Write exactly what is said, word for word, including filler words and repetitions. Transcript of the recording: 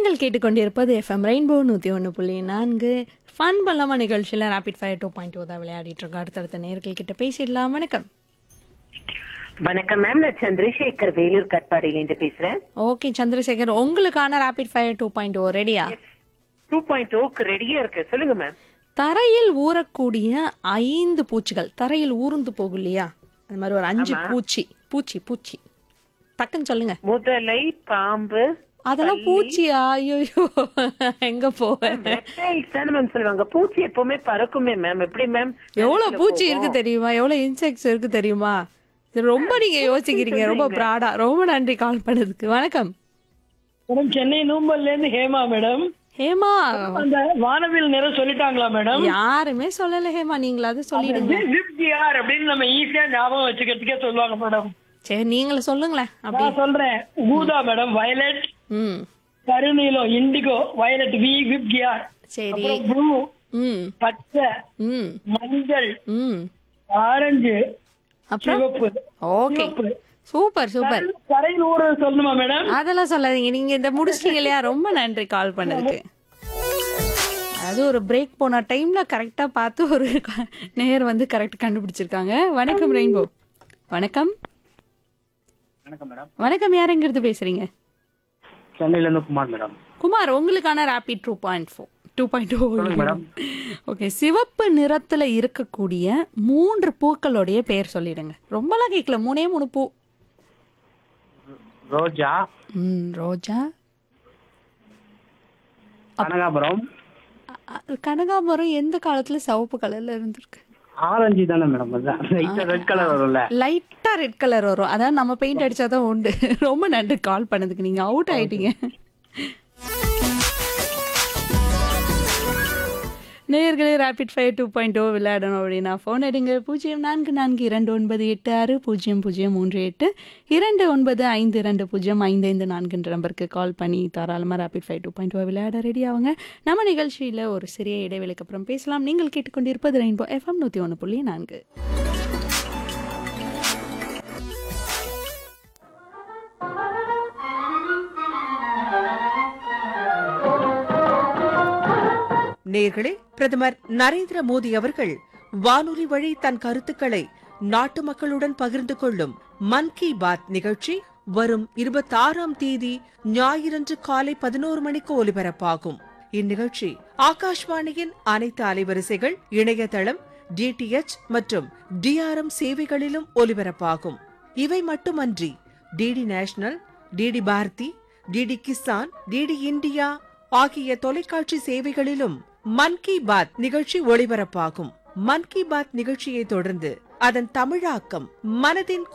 நீங்கள் கேட்டுக்கொண்டிருப்பது FM rainbow நூற்றி ஒன்று புள்ளி நான்கு ஃபன் பல்லமா நிகழ்ச்சியில் rapid fire two point two தான் விளையாடிட்டு இருக்கோம். அடுத்தடுத்த நேர்கள் கிட்ட பேசிடலாம். வணக்கம். வணக்கம் மேம், நான் சந்திரசேகர் வேலூர் கட்பாடியிலிருந்து பேசுறேன். ஓகே சந்திரசேகர், உங்களுக்கான ரேபிட் ஃபயர் டூ பாயிண்ட் ஓ ரெடியா? டூ பாயிண்ட் ஓக்கு ரெடியா இருக்கு, சொல்லுங்க மேம். தரையில் ஊறக்கூடிய ஐந்து பூச்சிகள், தரையில் ஊர்ந்து போகும் இல்லையா, அந்த மாதிரி ஒரு அஞ்சு பூச்சி பூச்சி பூச்சி டக்குன்னு சொல்லுங்க. முதலை, பாம்பு, அதெல்லாம் பூச்சியா? ஐயோ எங்க போவேன். மேம் சொல்லுவாங்க பூச்சி எப்பவுமே பறக்குமே மேம். எப்படி மேம்? எவ்வளவு பூச்சி இருக்கு தெரியுமா, எவ்வளவு இன்செக்ட்ஸ் இருக்கு தெரியுமா? இது ரொம்ப நீங்க யோசிக்கிறீங்க, ரொம்ப பிராடா. ரொம்ப நன்றி கால் பண்ணதுக்கு. வணக்கம் மேடம். சென்னை நூம்பல்ல இருந்து ஹேமா மேடம். ஹேமா, அந்த வானவில் நிறம் சொல்லிட்டாங்களா மேடம்? யாருமே சொல்லல ஹேமா, நீங்களாவது சொல்லிடுங்க. விப்ஜிஆர் அப்படின்னு நம்ம ஈஸியா ஞாபகம் வச்சுக்கிறதுக்கே சொல்லுவாங்க மேடம். சரி நீங்களே சொல்லுங்களேன். அப்படி நான் சொல்றேன். ஊதா மேடம், வயலட், ம் கருநீலம், இண்டிகோ, வயலட் வி விப்ஜிஆர். சரி. ப்ளூ, ம் பச்சை, ம் மஞ்சள், ம் ஆரஞ்சு, அப்புறம் சிவப்பு. Okay super super. தரையில் ஊற சொல்லணுமா மேடம்? அதெல்லாம் சொல்லாதீங்க, நீங்க இந்த முடிச்சிட்டீங்க இல்லையா. ரொம்ப நன்றி கால் பண்ணதுக்கு. அது ஒரு பிரேக் போன டைம்ல கரெக்டா பார்த்து ஒரு நேர் வந்து கரெக்ட் கண்டுபிடிச்சிருக்காங்க. வணக்கம் ரெயின்போ. வணக்கம். வணக்கம் மேடம். வணக்கம், யார் எங்க இருந்து பேசுறீங்க? சென்னையில இருந்து குமார் மேடம். குமார், உங்களுக்கான rapid two point four two point ஓ மேடம். ஓகே, சிவப்பு நிறத்துல இருக்கக்கூடிய மூன்று பூக்களுடைய பெயர் சொல்லிடுங்க. ரொம்பலாம் கேட்கல, மூணே மூணு பூ. ரோஜா, ம் ரோஜா, கனகாபுரம். அ- கனகாம்பரம் எந்த காலத்துல சிவப்பு கலர்ல இருந்திருக்கு? ஆரஞ்சு தானே மேடம்? ரெட் கலர் வரும்ல. லைட்டா ரெட் கலர் வரும், அதான் நம்ம பெயிண்ட் அடிச்சாதான் உண்டு. ரொம்ப நன்றி கால் பண்ணதுக்கு. நீங்க அவுட் ஆயிட்டீங்க. நேயர்களே, ரேபிட் ஃபயர் டூ பாயிண்ட் ஓ விளையாடணும் அப்படின்னா ஃபோன் எடுங்க. பூஜ்ஜியம் நான்கு நான்கு இரண்டு ஒன்பது எட்டு ஆறு பூஜ்ஜியம் பூஜ்ஜியம் மூன்று எட்டு இரண்டு ஒன்பது ஐந்து இரண்டு பூஜ்ஜியம் ஐந்து ஐந்து நான்குன்ற நம்பருக்கு கால் பண்ணி தாராளமாக ரேபிட் ஃபயர் டூ பாயிண்ட் ஓ விளையாட ரெடி ஆகுங்க. நம்ம நிகழ்ச்சியில் ஒரு சிறிய இடைவெளிக்கு அப்புறம் பேசலாம். நீங்கள் கேட்டுக்கொண்டிருப்பது ரெயின்போ எஃப்எம் நூற்றி ஒன்று புள்ளி நான்கு. நேர்களே, பிரதமர் நரேந்திர மோடி அவர்கள் வானொலி வழி தன் கருத்துக்களை நாட்டு மக்களுடன் பகிர்ந்து கொள்ளும் மன் கி பாத் நிகழ்ச்சி வரும் இருபத்தி ஆறாம் தேதி ஞாயிறன்று காலை பதினோரு மணிக்கு ஒலிபரப்பாகும். இந்நிகழ்ச்சி ஆகாஷ்வாணியின் அனைத்து அலைவரிசைகள், இணையதளம், டிடிஎச் மற்றும் டிஆர்எம் சேவைகளிலும் ஒலிபரப்பாகும். இவை மட்டுமன்றி DD national, DD Bharathi, DD Kisan, DD India ஆகிய தொலைக்காட்சி சேவைகளிலும் மன் கி பாத் நிகழ்ச்சி ஒளிபரப்பாகும். மன் கி பாத் நிகழ்ச்சியை தொடர்ந்து அதன் தமிழாக்கம் மனதின்